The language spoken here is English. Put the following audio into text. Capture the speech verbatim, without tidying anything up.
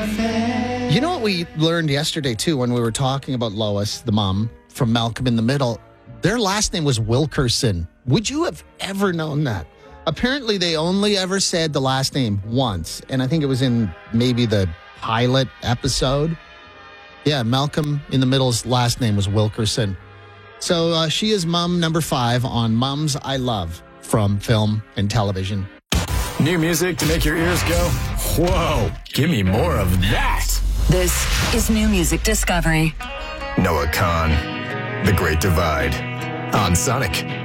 You know what we learned yesterday, too, when we were talking about Lois, the mom from Malcolm in the Middle? Their last name was Wilkerson. Would you have ever known that? Apparently, they only ever said the last name once, and I think it was in maybe the pilot episode. Yeah, Malcolm in the Middle's last name was Wilkerson. So uh, she is mom number five on Mums I Love from film and television. New music to make your ears go, whoa, give me more of that. This is New Music Discovery. Noah Kahn, The Great Divide, on Sonic.